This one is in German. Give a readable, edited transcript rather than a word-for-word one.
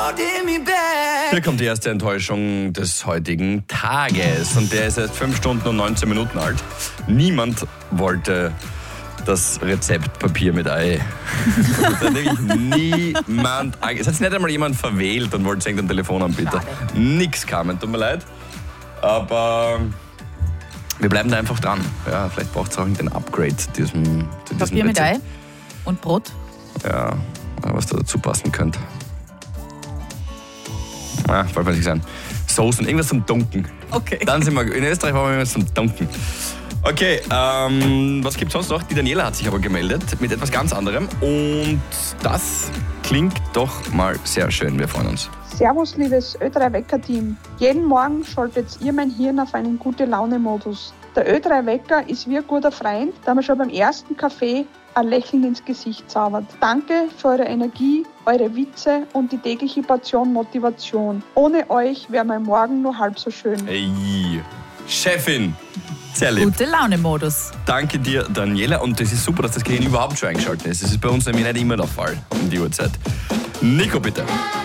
Hier kommt die erste Enttäuschung des heutigen Tages. Und der ist erst 5 Stunden und 19 Minuten alt. Niemand wollte das Rezept Papier mit Ei. Das hat wirklich niemand. Es hat nicht einmal jemand verwählt und wollte irgendeinen Telefonanbieter. Nix kam, tut mir leid. Aber wir bleiben da einfach dran. Ja, vielleicht braucht es auch einen Upgrade zu diesem Papier mit Rezept. Ei und Brot. Ja, was da dazu passen könnte. Wollte man nicht sagen. Soßen, irgendwas zum Dunken. Okay. Dann sind wir, in Österreich brauchen wir irgendwas zum Dunken. Okay, was gibt's sonst noch? Die Daniela hat sich aber gemeldet mit etwas ganz anderem und das klingt doch mal sehr schön. Wir freuen uns. Servus, liebes Ö3-Wecker-Team. Jeden Morgen schaltet ihr mein Hirn auf einen Gute-Laune-Modus. Der Ö3-Wecker ist wie ein guter Freund, der mir schon beim ersten Kaffee ein Lächeln ins Gesicht zaubert. Danke für eure Energie, eure Witze und die tägliche Portion Motivation. Ohne euch wäre mein Morgen nur halb so schön. Hey, Chefin, sehr lieb. Gute Laune-Modus. Danke dir, Daniela. Und das ist super, dass das Gehirn überhaupt schon eingeschaltet ist. Das ist bei uns nämlich nicht immer der Fall um die Uhrzeit. Nico, bitte.